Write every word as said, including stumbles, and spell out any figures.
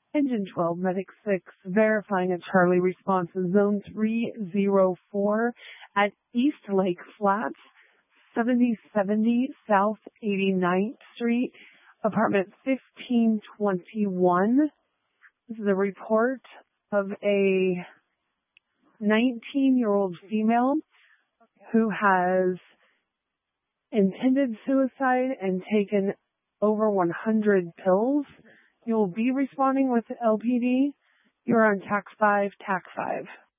Engine twelve, Medic six, verifying a Charlie response in Zone three zero four at East Lake Flats, seventy seventy South eighty-ninth Street, apartment fifteen twenty-one. This is a report of a nineteen-year-old female who has intended suicide and taken over one hundred pills. You'll be responding with L P D. You're on TAC five, TAC five.